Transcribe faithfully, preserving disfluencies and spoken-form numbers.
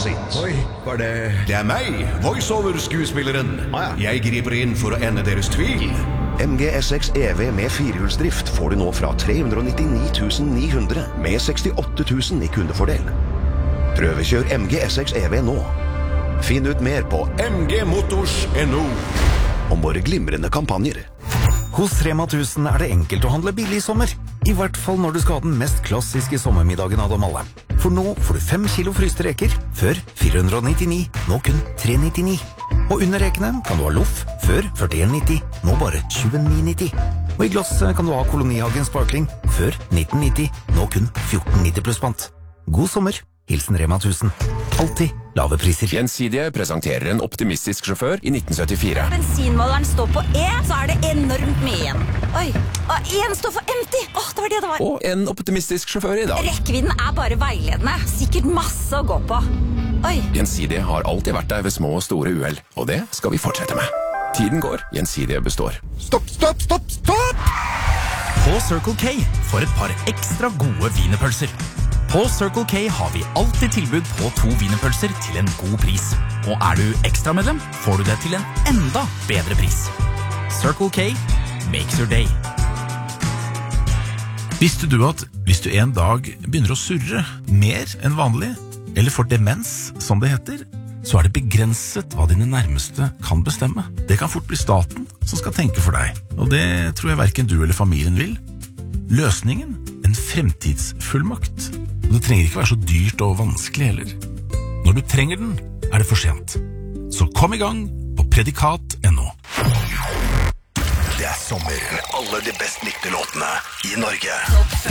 fasit. Oi, var det... Det er meg, voiceover-skuespilleren. Ah, ja. Jeg griper inn for å ende deres tvil. M G S X E V med firehjulsdrift får du nå fra tre hundre nittini tusen ni hundre med sekstiåtte tusen i kundefordel. Prøvekjør M G S X E V nå. Finn ut mer på M G Motors punktum N O. om våre glimrende kampanjer. Hos Rema tusen er det enkelt å handle billig i sommer. I hvert fall når du skal ha den mest klassiske sommermiddagen av dem alle. For nå får du fem kilo fryste reker, før fire hundre nittini, nå kun tre nittini. Og under rekene kan du ha loff, før førtien nitti, nå bare tjueni nitti. Og i glass kan du ha Kolonihagen Sparkling, før nitten nitti, nå kun fjorten nitti pluss pant. God sommer, hilsen Rema tusen. Alltid lave priser. Gjensidige presenterer en optimistisk sjåfør i nitten syttifire. Bensinmåleren står på E, så er det enormt mye igjen. Oi, og en står for empty. Åh, det var det det var. Og en optimistisk sjåfør i dag. Rekkevidden er bare veiledende. Sikkert masse å gå på. Oi. Gjensidige har alltid vært der ved små og store uhell, og det skal vi fortsette med. Tiden går, Gjensidige består. Stopp, stopp, stopp, stopp! På Circle K for et par ekstra gode wienerpølser. På Circle K har vi alltid tilbud på to wienerpølser til en god pris. Og er du ekstramedlem, får du det til en enda bedre pris. Circle K makes your day. Visste du at hvis du en dag begynner å surre mer enn vanlig, eller får demens, som det heter, så er det begrenset hva dine nærmeste kan bestemme. Det kan fort bli staten som skal tenke for deg, og det tror jeg hverken du eller familien vil. Løsningen? En fremtidsfullmakt. Og det trenger ikke være så dyrt og vanskelig heller. Når du trenger den, er det for sent. Så kom i gang på predikat punktum N O. Det er sommer med alle de best likte låtene i Norge. Topp